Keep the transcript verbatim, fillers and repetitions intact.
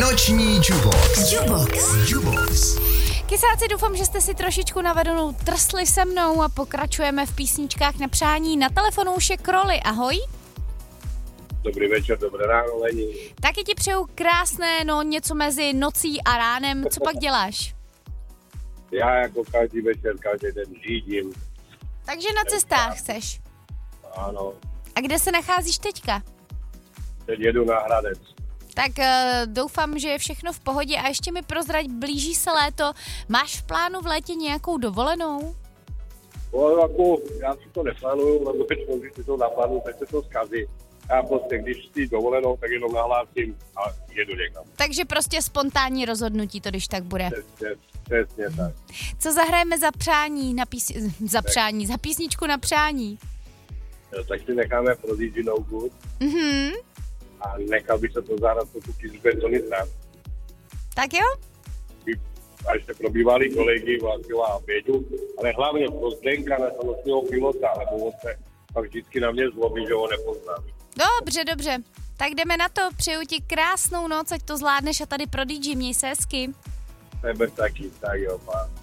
Noční Jubox. Jubox. Jubox. Kysáci, doufám, že jste si trošičku na vedenou trsli se mnou a pokračujeme v písničkách na přání. Na telefonu už je Kroly, ahoj. Dobrý večer, dobré ráno, Lení. Taky ti přeju krásné, no něco mezi nocí a ránem. Co pak děláš? Já jako každý večer, každý den řídím. Takže na cestách chceš. Ano. A kde se nacházíš teďka? Teď jedu na Hradec. Tak uh, doufám, že je všechno v pohodě a ještě mi prozrať, blíží se léto. Máš v plánu v létě nějakou dovolenou? No, jako, já si to neplánuju, lebo většinou, když si to naplánuju, tak se to zkazí. Já prostě, když si dovolenou, tak jenom nahlásím a jedu někam. Takže prostě spontánní rozhodnutí to, když tak bude. Přesně, přesně tak. Co zahrajeme za přání, na pís... za přání, za písničku na přání? No, tak si necháme Prodigy No Good. Mhm. A nechal bych se to zahrát po kuky z Bentony Stran. Tak jo? A ještě pro bývalý kolegy Vládila a Pěťu, ale hlavně pro Zdenka, našeho nočního pilota, lebo on se pak vždycky na mě zlobí, že ho nepoznám. Dobře, dobře. Tak jdeme na to. Přeju ti krásnou noc, ať to zvládneš a tady Prodigy, měj se hezky. Tebe taky, tak jo, pán.